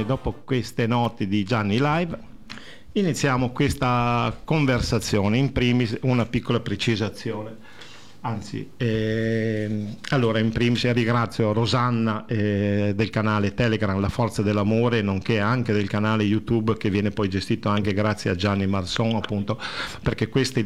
e dopo queste note di Gianni Live iniziamo questa conversazione. In primis una piccola precisazione, anzi allora in primis ringrazio Rosanna del canale Telegram La Forza dell'Amore, nonché anche del canale YouTube che viene poi gestito anche grazie a Gianni Marson, appunto, perché queste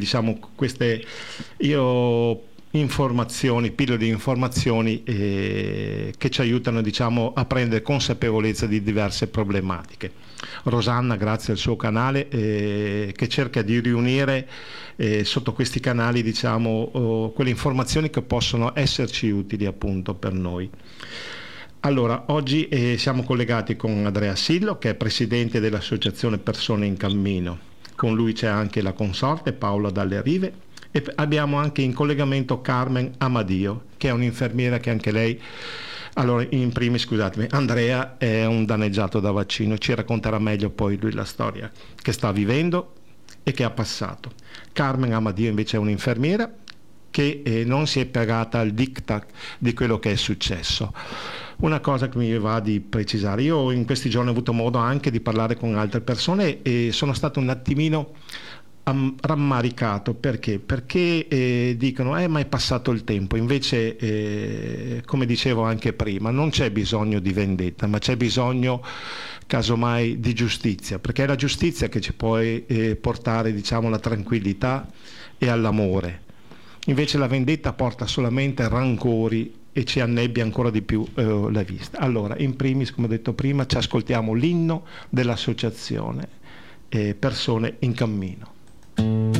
informazioni, pillole di informazioni che ci aiutano, diciamo, a prendere consapevolezza di diverse problematiche. Rosanna, grazie al suo canale, che cerca di riunire sotto questi canali, diciamo, quelle informazioni che possono esserci utili appunto per noi. Allora, oggi siamo collegati con Andrea Sillo, che è presidente dell'Associazione Persone in Cammino. Con lui c'è anche la consorte Paola Dalle Rive. E abbiamo anche in collegamento Carmen Amadio, che è un'infermiera che anche lei, allora in primis scusatemi, Andrea è un danneggiato da vaccino, ci racconterà meglio poi lui la storia che sta vivendo e che ha passato. Carmen Amadio invece è un'infermiera che non si è piegata al diktat di quello che è successo. Una cosa che mi va di precisare, io in questi giorni ho avuto modo anche di parlare con altre persone e sono stato un attimino rammaricato. Perché dicono ma è passato il tempo. Invece come dicevo anche prima, non c'è bisogno di vendetta, ma c'è bisogno casomai di giustizia, perché è la giustizia che ci può portare, diciamo, alla tranquillità e all'amore. Invece la vendetta porta solamente rancori e ci annebbia ancora di più la vista. Allora, in primis, come ho detto prima, ci ascoltiamo l'inno dell'associazione Persone in Cammino.